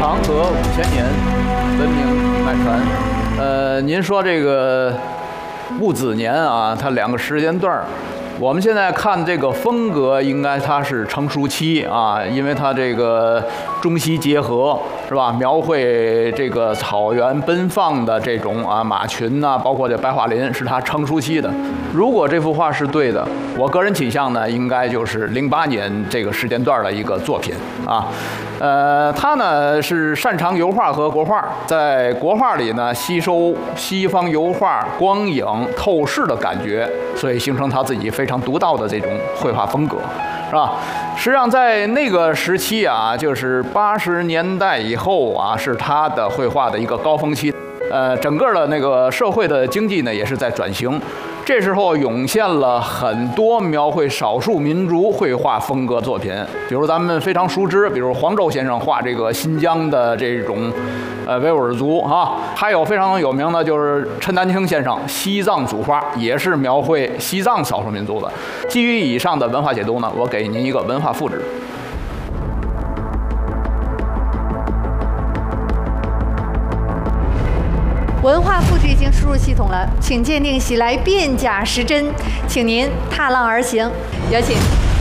长河5000年，文明脉传。您说这个戊子年啊，它2个时间段儿。 我们现在看这个风格，应该它是成熟期啊，因为它这个中西结合，是吧？描绘这个草原奔放的这种啊马群呐、包括这白桦林，是它成熟期的。如果这幅画是对的，我个人倾向呢，应该就是08年这个时间段的一个作品啊。他呢是擅长油画和国画，在国画里呢吸收西方油画光影透视的感觉，所以形成他自己非常独到的这种绘画风格，是吧？实际上在那个时期啊，就是80年代以后啊，是他的绘画的一个高峰期。整个的那个社会的经济呢也是在转型。 这时候涌现了很多描绘少数民族绘画风格作品，比如咱们非常熟知，比如黄胄先生画这个新疆的这种维吾尔族啊，还有非常有名的就是陈丹青先生西藏组画，也是描绘西藏少数民族的。基于以上的文化解读呢，我给您一个文化复制。 文化复制已经输入系统了，请鉴定喜来变假识真，请您踏浪而行，有请。